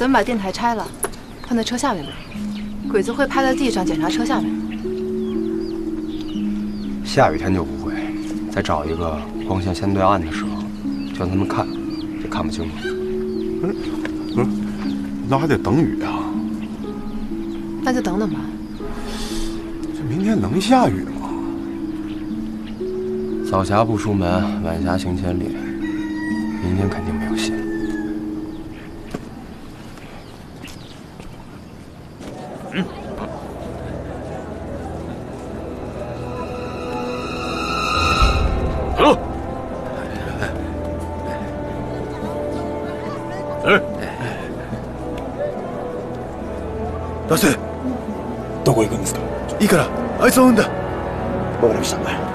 咱们把电台拆了，放在车下面吧。鬼子会趴在地上检查车下面。 下雨天就不会。再找一个光线相对暗的时候，就让他们看，也看不清楚。 那还得等雨啊。 那就等等吧。 这明天能下雨吗？ 早霞不出门，晚霞行千里。明天肯定没有戏。 走。 ラス、どこ行くんですか？いいからあいつを追うんだ。わかりました。